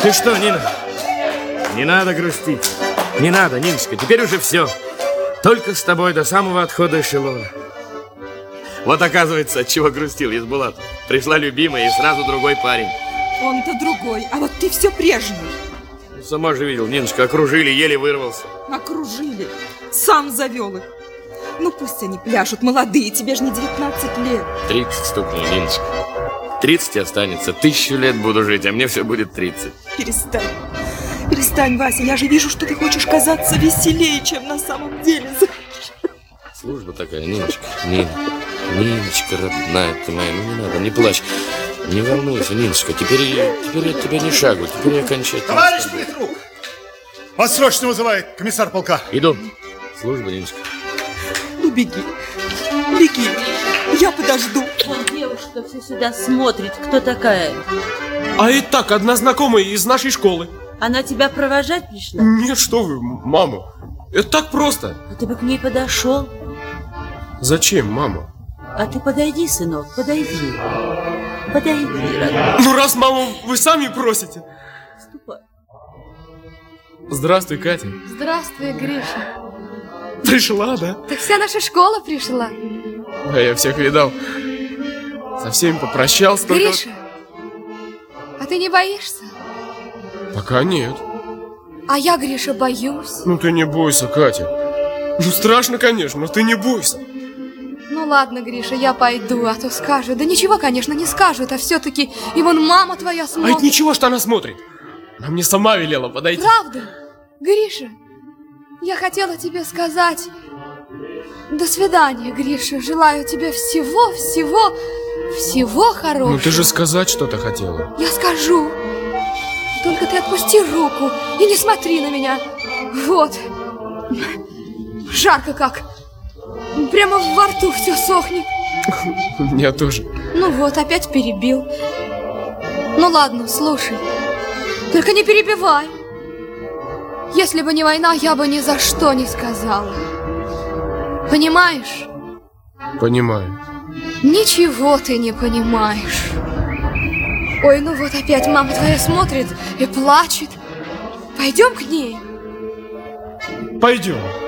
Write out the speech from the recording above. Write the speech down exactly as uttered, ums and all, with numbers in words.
Ты что, Нина? Не надо грустить. Не надо, Ниночка, теперь уже все. Только с тобой до самого отхода эшелона. Вот оказывается, от чего грустил Есбулат. Пришла любимая и сразу другой парень. Он-то другой, а вот ты все прежний. Сама же видел, Ниночка, окружили, еле вырвался. Окружили. Сам завел их. Ну пусть они пляшут, молодые, тебе же не девятнадцать лет. Тридцать стукнуло, Ниночка. Тридцать останется, тысячу лет буду жить, а мне все будет тридцать. Перестань. Перестань, Вася, я же вижу, что ты хочешь казаться веселее, чем на самом деле. Служба такая, Ниночка, Нина. Ниночка, родная ты моя, ну не надо, не плачь. Не волнуйся, Ниночка, теперь, теперь от тебя ни шагу, теперь я окончательно... Товарищ политрук! Вас срочно вызывает комиссар полка. Иду. Служба, Ниночка. Ну беги, беги, я подожду. Вон девушка все сюда смотрит, кто такая? А и так, одна знакомая из нашей школы. Она тебя провожать пришла? Нет, что вы, мама. Это так просто. А ты бы к ней подошел. Зачем, мама? А ты подойди, сынок, подойди. Подойди, родной. Ну, раз, мама, вы сами просите. Ступай. Здравствуй, Катя. Здравствуй, Гриша. Пришла, да? Так вся наша школа пришла. Да, я всех видал. Со всеми попрощался. Гриша, только... а ты не боишься? Пока нет. А я, Гриша, боюсь. Ну ты не бойся, Катя. Ну страшно, конечно, но ты не бойся. Ну ладно, Гриша, я пойду, а то скажут. Да ничего, конечно, не скажут, а все-таки и вон мама твоя смотрит. А это ничего, что она смотрит. Она мне сама велела подойти. Правда? Гриша, я хотела тебе сказать... До свидания, Гриша. Желаю тебе всего, всего, всего хорошего. Ну ты же сказать что-то хотела. Я скажу. Только ты отпусти руку и не смотри на меня. Вот. Жарко как. Прямо во рту все сохнет. У меня тоже. Ну вот, опять перебил. Ну ладно, слушай. Только не перебивай. Если бы не война, я бы ни за что не сказала. Понимаешь? Понимаю. Ничего ты не понимаешь. Ой, ну вот опять мама твоя смотрит и плачет. Пойдем к ней? Пойдем.